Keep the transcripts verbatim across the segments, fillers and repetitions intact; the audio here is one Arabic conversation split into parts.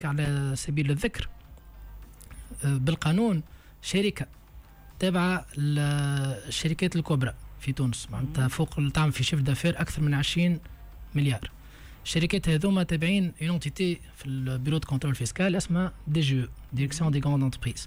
على سبيل الذكر بالقانون شركة تابعة للشركات الكبرى في تونس معناتها فوق تعمل في شيفر دافير أكثر من عشرين مليار. الشركات هذوما تابعين اون انتيتي في البيرو دو كونترول فيسكال اسمها دي جي ديريكسيون دي غراند انتربريز.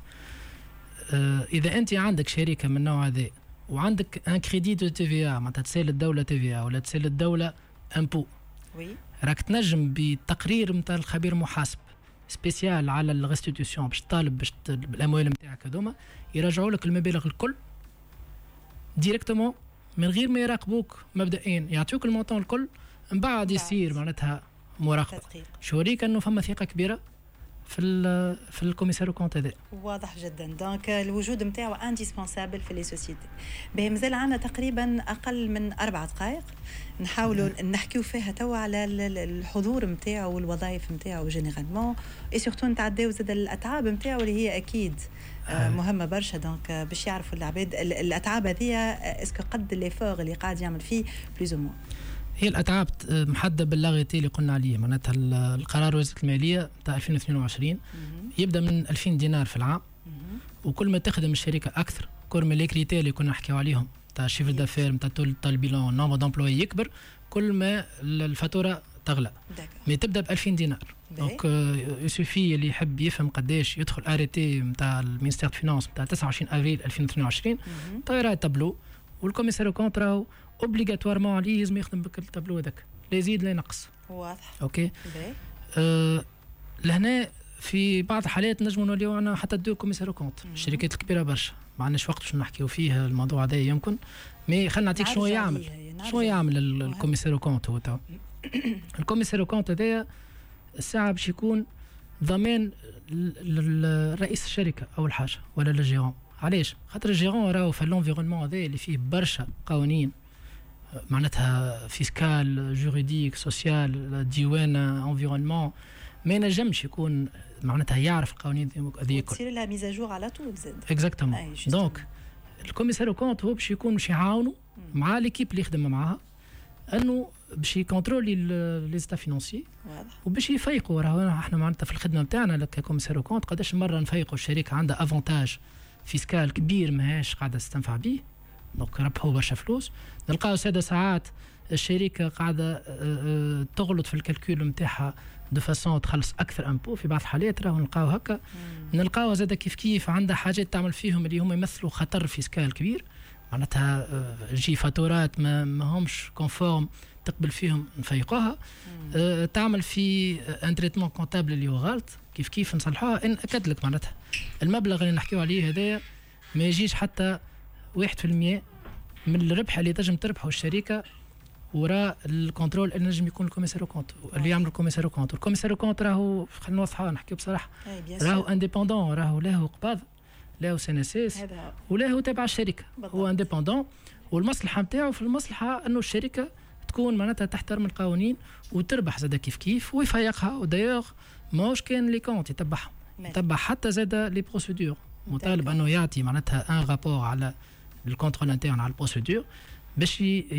اذا انت عندك شركه من النوع هذا وعندك ان كريدي دو تي في ا معناتها تسال الدوله تي في ا ولا تسال الدوله امبو وي راك تنجم بتقرير نتاع الخبير المحاسب سبيسيال على الريستيتيوشن باش طالب باش الاموال نتاعك هذوما يرجعوا لك المبالغ الكل ديريكتومون من غير ما يراقبوك مبدئيا يعطيوك المونطون الكل من بعد يصير معناتها مراقبه. شوريك انه فما ثقه كبيره في في الكوميسار كونت هذا. واضح جدا. دونك الوجود نتاعو انديسبونسابل في لي سوسيتي. باهي مازال عندنا تقريبا اقل من اربع دقائق نحاولوا نحكيو فيها توا على الحضور نتاعو والوظائف نتاعو جينيرالمون اي سورتو نتعداو زاد الاتعاب نتاعو اللي هي اكيد مهمه برشا. دونك باش يعرفوا العباد الاتعاب هذه اسكو قد ليفور اللي قاعد يعمل فيه بلوز او مون. هي الاتعاب محدده باللاغيتي اللي قلنا عليه معناتها القرار وزاره الماليه تاع ألفين واثنين وعشرين يبدا من ألفين دينار في العام وكل ما تخدم الشركه اكثر كل ما لي كريتير اللي كنا نحكيو عليهم تاع شيفر دافير نتاع تاع البيلون نومبر دومبلوي يكبر كل ما الفاتوره تغلى. مي تبدا ب ألفين دينار. دونك يسوفي اللي يحب يفهم قداش يدخل اريتي نتاع المينستير دو فينانس نتاع تسعة وعشرين افريل ألفين واثنين وعشرين طايره التابلو والكوميسار كونت راهو اوبليغاتوارمون عليه لازم يخدم بك التابلو هذاك لا يزيد لا ينقص. واضح. اوكي. آه لهنا في بعض الحالات نجموا نوليو عنا حتى دو كوميسار كونت الشركات الكبيره برشا ما عندناش وقت باش نحكيو فيه الموضوع هذا يمكن مي خلينا نعطيك شنو يعمل شنو يعمل الكوميسار كونت هو تو. الكوميسار كونت هذايا الساعه باش يكون ضمان لرئيس الشركه اول حاجه ولا للجيرون. علاش؟ خاطر الجيرون راهو في الانفيرونمون هذا اللي فيه برشا قوانين معناتها فيسكال جوريديك سوسيال ديوان انفيرونمون ما ينجمش يكون معناتها يعرف القوانين هذيك تصير لها ميزاجور على طول زاد. اكزاكتومون. دونك الكوميسار كونت هو باش يكون باش يعاونوا مع ليكيب اللي يخدم معاها انه باش يكونترولي لي ستا فينونسي وباش يفيقوا. راهو احنا معناتها في الخدمه نتاعنا ككوميسار كونت قداش مره نفيقوا الشركه عندها افونتاج فيسكال كبير ماهاش قاعده تستنفع به دونك ربحوا برشا فلوس. نلقاو ساده ساعات الشركه قاعده تغلط في الكالكول نتاعها دو فاسون تخلص اكثر امبو. في بعض الحالات راهو نلقاو هكا. نلقاو زاد كيف كيف عندها حاجات تعمل فيهم اللي هم يمثلوا خطر فيسكال كبير معناتها جي فاتورات ما, ما همش كونفورم تقبل فيهم نفيقوها. أه تعمل في ان تريتمون كونتابل اللي هو غلط كيف كيف نصلحوها. ان اكد لك معناتها المبلغ اللي نحكيو عليه هذايا ما يجيش حتى واحد في المية من الربح اللي تنجم تربحه الشركه وراء الكنترول اللي نجم يكون الكوميسار كونت اللي يعمل الكوميسار كونت. الكوميسار كونت راهو خلينا نوضحها نحكيو بصراحه راهو انديبوندون راهو له قباض له سنسيس وله تابع الشركه هو انديبوندون والمصلحه نتاعو في المصلحه انه الشركه تكون معناتها تحترم القوانين وتربح زاد كيف كيف ويفيقها. ودايوغ ماهوش كان لي كونت يتبعهم يتبع حتى زاد لي بروسيدور مطالب انه يعطي معناتها ان رابور على الكونترول انترن على البروسيدور باش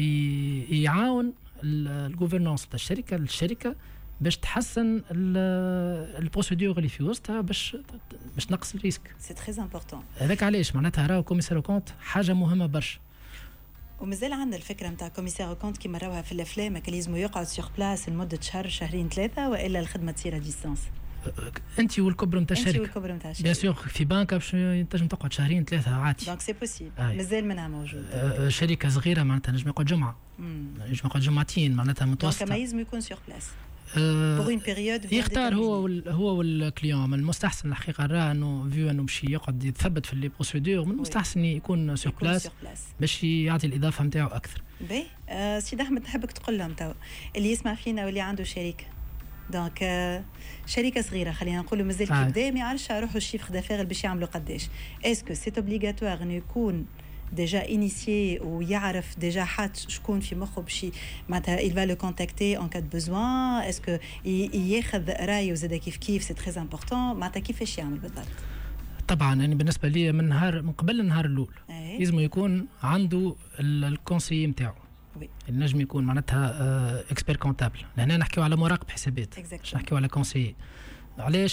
يعاون الغوفرنانس تاع الشركه الشركه باش تحسن البروسيدور اللي في وسطها باش باش تنقص الريسك. سي تري امبورطون. هذاك علاش معناتها راهو كوميسار كونت حاجه مهمه برشا. ومازال عندنا الفكره نتاع كوميسار كونت كيما راوها في الافلام كان لازم يقعد سيغ بلاس لمده شهر شهرين ثلاثه والا الخدمه تصير ديستانس. انت والكبر نتاع الشركه. انت والكبر نتاع الشركه. بيان سور في بنك باش تنجم تقعد شهرين ثلاثه عادي. دونك سي بوسيبل. مازال منها موجود. أه شركه صغيره معناتها نجم يقعد جمعه. نجم يقعد جمعتين معناتها متوسطه. دونك ما لازم يكون سيغ بلاس. بور اون بيريود يختار هو وال هو والكليون. من المستحسن الحقيقه راه انه فيو انه باش يقعد يتثبت في لي بروسيدور من المستحسن يكون سيغ بلاس باش يعطي الاضافه نتاعو اكثر. باهي أه سيد احمد نحبك تقول لهم توا اللي يسمع فينا واللي عنده شركه دونك شركه صغيره خلينا نقولوا مازال كي بدا ما يعرفش يروحوا الشيفر دافير باش يعملوا قداش. اسكو سي اوبليغاتوار انه يكون ديجا انيسيي ويعرف ديجا حات شكون في مخه باش معناتها il va le contacter en cas de besoin. اسكو ياخذ رايه زاد كيف كيف سي تري امبورطون معناتها كيفاش يعمل بالضبط؟ طبعا يعني بالنسبه لي من نهار من قبل النهار الاول لازم يكون عنده الكونسيي نتاعو النجم يكون معناتها اكسبير كونتابل. لهنا نحكيو على مراقب حسابات مش نحكيو على كونسيي. علاش